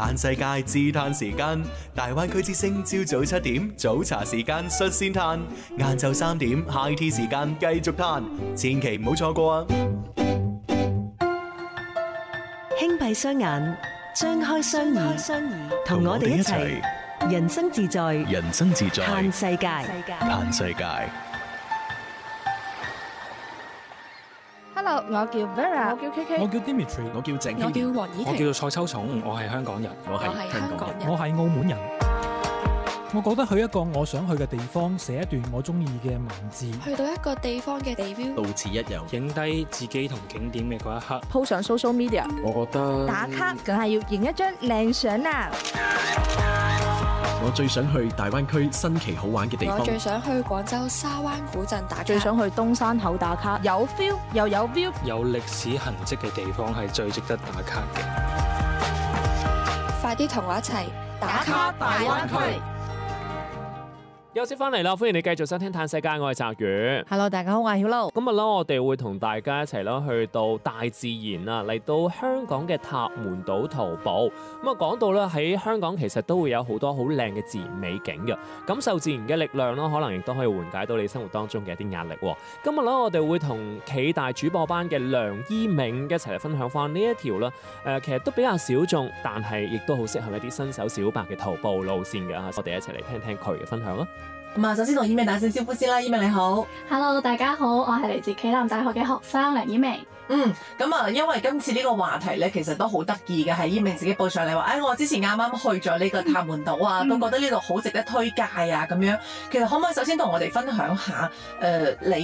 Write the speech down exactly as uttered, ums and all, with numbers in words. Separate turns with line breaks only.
嘆世界自嘆時間，大灣區之聲朝早七點早茶時間率先嘆，晏晝三點 high tea 時間繼續嘆，千祈唔好錯過啊！
輕閉雙眼，張開雙耳，同我哋一齊人生自在，
人生自在
嘆世界。
嘆世界。
Hello， 我叫 Vera， 我叫 K K，
我叫 Dimitri，
我叫鄭，
我叫黃以婷，
我叫做蔡秋松，我係香港人，
我係香港人，
我係澳門人。我覺得去一個我想去嘅地方，寫一段我中意嘅文字，
去到一個地方嘅地標，
到此一遊，
影低自己同景點嘅嗰一刻，
鋪上 social media。
我覺得
打卡梗係要影一張靚相啦。
我最想去大灣區新奇好玩嘅地方。
我最想去廣州沙灣古鎮打卡，最想去東山口打卡，有 feel 又有 view，
有歷史痕跡嘅地方係最值得打卡嘅。
快啲同我一齊打卡大灣區。
休息翻嚟啦，歡迎你繼續收聽《嘆世界》，我係澤宇。
Hello， 大家好，我係曉露。
今日咧，我哋會同大家一齊啦，去到大自然啊，嚟到香港嘅塔門島徒步。咁啊，講到咧喺香港，其實都會有好多好靚嘅自然美景嘅，感受自然嘅力量啦，可能亦都可以緩解到你生活當中嘅一啲壓力。今日咧，我哋會同暨大主播班嘅梁依銘一齊嚟分享翻呢一條啦。誒，其實都比較小眾，但係亦都好適合一啲新手小白嘅徒步路線嘅。我哋一齊嚟聽聽佢嘅分享啦。
咁啊，首先同依銘打聲招呼先啦，依銘你好。
Hello， 大家好，我係嚟自暨南大學嘅學生梁依銘。
嗯，咁啊，因為今次呢個話題咧，其實都好得意嘅，係依銘自己報上嚟話，誒、哎，我之前啱啱去咗呢個塔門島啊，都覺得呢度好值得推介啊，咁樣。其實可唔可以首先同我哋分享下，誒、呃，你